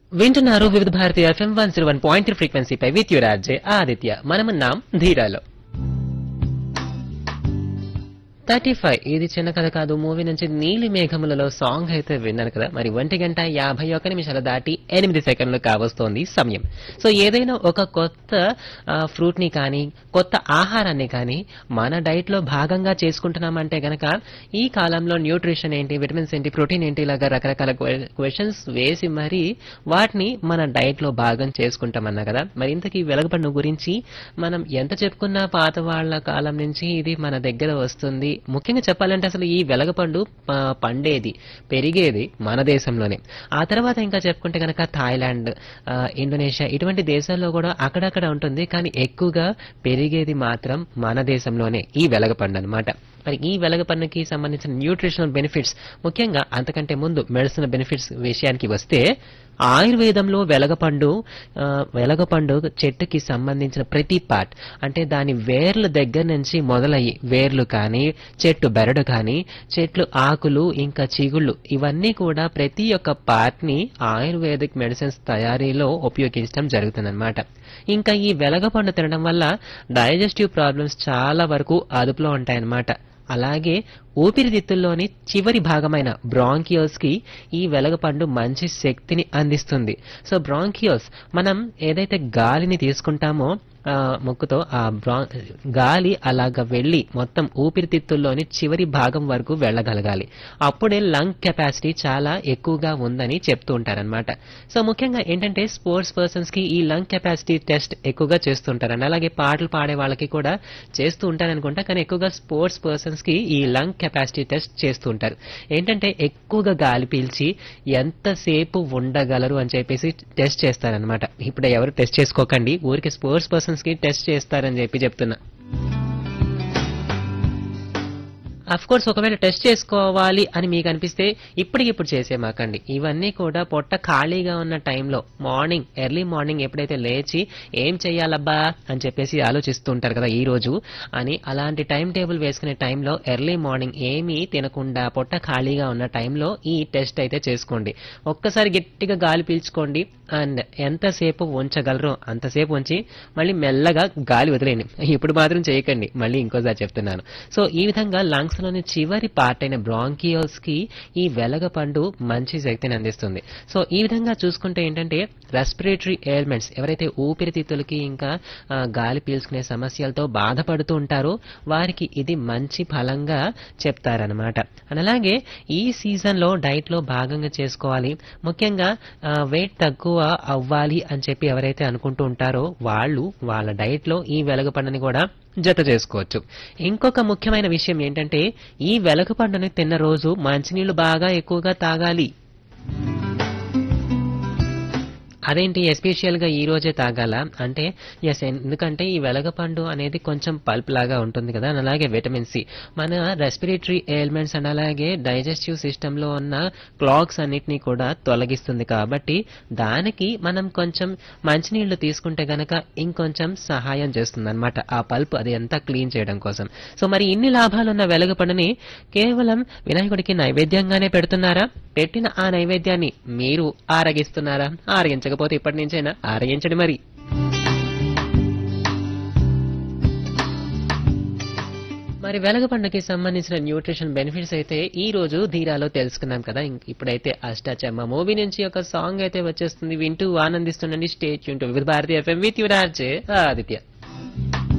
వింటున్నారు వివిధ Bharati FM 101.3 ఫ్రీక్వెన్సీపై with your RJ Aditya. మనమున్నాం ధీరాలో. 35 ఇది చిన్న కథ కాదు మూవీ నుంచి నీలి మేఘములలో సాంగ్ అయితే విన్నారు కదా. మరి 1:51 దాటి 8 సెకండ్లు కావస్తోంది సమయం. సో ఏదైనా ఒక కొత్త ఫ్రూట్ ని కానీ కొత్త ఆహారాన్ని కానీ మన డైట్ లో భాగంగా చేసుకుంటున్నామంటే గనక ఈ కాలంలో న్యూట్రిషన్ ఏంటి, విటమిన్స్ ఏంటి, ప్రోటీన్ ఏంటి, ఇలాగా రకరకాల క్వశ్చన్స్ వేసి మరి వాటిని మన డైట్ లో భాగం చేసుకుంటామన్నా కదా. మరి ఇంతకీ వెలగపండు గురించి మనం ఎంత చెప్పుకున్నా పాత వాళ్ళ కాలం నుంచి ఇది మన దగ్గర వస్తుంది. ముఖ్యంగా చెప్పాలంటే అసలు ఈ వెలగపండు పండేది పెరిగేది మన దేశంలోనే. ఆ తర్వాత ఇంకా చెప్పుకుంటే కనుక థాయిలాండ్, ఇండోనేషియా ఇటువంటి దేశాల్లో కూడా అక్కడక్కడ ఉంటుంది. కానీ ఎక్కువగా పెరిగేది మాత్రం మన దేశంలోనే ఈ వెలగపండు అన్నమాట. మరి ఈ వెలగపండుకి సంబంధించిన న్యూట్రిషనల్ బెనిఫిట్స్, ముఖ్యంగా అంతకంటే ముందు మెడిసినల్ బెనిఫిట్స్ విషయానికి వస్తే ఆయుర్వేదంలో వెలగపండు చెట్టుకి సంబంధించిన ప్రతి పార్ట్, అంటే దాని వేర్ల దగ్గర నుంచి మొదలయ్యి వేర్లు కానీ, చెట్టు బెరడు కానీ, చెట్లు ఆకులు ఇంకా చిగుళ్ళు ఇవన్నీ కూడా ప్రతి ఒక్క పార్ట్ ని ఆయుర్వేదిక్ మెడిసిన్స్ తయారీలో ఉపయోగించడం జరుగుతుందన్నమాట. ఇంకా ఈ వెలగపండు తినడం వల్ల డైజెస్టివ్ ప్రాబ్లమ్స్ చాలా వరకు అదుపులో ఉంటాయన్నమాట. అలాగే ఊపిరితిత్తుల్లోని చివరి భాగమైన బ్రాంకియోల్స్ కి ఈ వెలగపండు మంచి శక్తిని అందిస్తుంది. సో బ్రాంకియోల్స్ మనం ఏదైతే గాలిని తీసుకుంటామో ముక్కుతో ఆ గాలి అలాగ వెళ్లి మొత్తం ఊపిరితిత్తుల్లోని చివరి భాగం వరకు వెళ్ళగలగాలి. అప్పుడే లంగ్ కెపాసిటీ చాలా ఎక్కువగా ఉందని చెప్తూ ఉంటారనమాట. సో ముఖ్యంగా ఏంటంటే స్పోర్ట్స్ పర్సన్స్ కి ఈ లంగ్ కెపాసిటీ టెస్ట్ ఎక్కువగా చేస్తుంటారండి. అలాగే పాటలు పాడే వాళ్ళకి కూడా చేస్తూ ఉంటారనుకుంటా. కానీ ఎక్కువగా స్పోర్ట్స్ పర్సన్స్ కి ఈ లంగ్ కెపాసిటీ టెస్ట్ చేస్తూ ఉంటారు. ఏంటంటే ఎక్కువగా గాలి పీల్చి ఎంతసేపు ఉండగలరు అని చెప్పేసి టెస్ట్ చేస్తారనమాట. ఇప్పుడు ఎవరు టెస్ట్ చేసుకోకండి, ఊరికి స్పోర్ట్స్ పర్సన్స్ కి టెస్ట్ చేస్తారని చెప్పి చెప్తున్నా. అఫ్ కోర్స్ ఒకవేళ టెస్ట్ చేసుకోవాలి అని మీకు అనిపిస్తే ఇప్పటికిప్పుడు చేసేమాకండి. ఇవన్నీ కూడా పొట్ట ఖాళీగా ఉన్న టైంలో ఎర్లీ మార్నింగ్ ఎప్పుడైతే లేచి ఏం చెయ్యాలబ్బా అని చెప్పేసి ఆలోచిస్తూ ఉంటారు కదా ఈ రోజు అని, అలాంటి టైం టేబుల్ వేసుకునే టైంలో ఎర్లీ మార్నింగ్ ఏమీ తినకుండా పొట్ట ఖాళీగా ఉన్న టైంలో ఈ టెస్ట్ అయితే చేసుకోండి. ఒక్కసారి గట్టిగా గాలి పీల్చుకోండి అండ్ ఎంతసేపు ఉంచగలరో అంతసేపు ఉంచి మళ్ళీ మెల్లగా గాలి వదిలేయండి. ఇప్పుడు మాత్రం చేయకండి, మళ్ళీ ఇంకోసారి చెప్తున్నాను. సో ఈ విధంగా లంగ్స్ లోని చివరి పార్ట్ అయిన బ్రాంకియోల్స్ కి ఈ వెలగపండు మంచి శక్తిని అందిస్తుంది. సో ఈ విధంగా చూసుకుంటే ఏంటంటే రెస్పిరేటరీ ఎయిల్మెంట్స్, ఎవరైతే ఊపిరితిత్తులకి ఇంకా గాలి పీల్చుకునే సమస్యలతో బాధపడుతూ ఉంటారో వారికి ఇది మంచి ఫలంగా చెప్తారనమాట. అలాగే ఈ సీజన్ లో డైట్ లో భాగంగా చేసుకోవాలి. ముఖ్యంగా వెయిట్ తక్కువ అవ్వాలి అని చెప్పి ఎవరైతే అనుకుంటూ ఉంటారో వాళ్ళు వాళ్ళ డైట్ లో ఈ వెలగపండుని కూడా జత చేసుకోవచ్చు. ఇంకొక ముఖ్యమైన విషయం ఏంటంటే ఈ వెలగపండుని తిన్న రోజు మంచినీళ్లు బాగా ఎక్కువగా తాగాలి. అదేంటి ఎస్పెషియల్ గా ఈ రోజే తాగాల అంటే ఎస్, ఎందుకంటే ఈ వెలగపండు అనేది కొంచెం పల్ప్ లాగా ఉంటుంది కదా. అలాగే విటమిన్ సి మన రెస్పిరేటరీ ఎయిల్మెంట్స్ అండ్ అలాగే డైజెస్టివ్ సిస్టమ్ లో ఉన్న క్లాగ్స్ అన్నిటినీ కూడా తొలగిస్తుంది. కాబట్టి దానికి మనం కొంచెం మంచినీళ్లు తీసుకుంటే గనక ఇంకొంచెం సహాయం చేస్తుంది అనమాట ఆ పల్ప్ అది అంతా క్లీన్ చేయడం కోసం. సో మరి ఇన్ని లాభాలున్న వెలగపండుని కేవలం వినాయకుడికి నైవేద్యంగానే పెడుతున్నారా? పెట్టిన ఆ నైవేద్యాన్ని మీరు ఆరగిస్తున్నారా? ఆరగించకపోతే ఇప్పటి నుంచైనా ఆరగించండి. మరి వెలగపండుకి సంబంధించిన న్యూట్రిషన్ బెనిఫిట్స్ అయితే ఈ రోజు ధీరాలో తెలుసుకున్నాం కదా. ఇప్పుడైతే అష్టాచమ్మ మూవీ నుంచి ఒక సాంగ్ అయితే వచ్చేస్తుంది, వింటూ ఆనందిస్తుండండి. స్టే ట్యూన్ టు వివిధ Bharati FM with your RJ Aditya.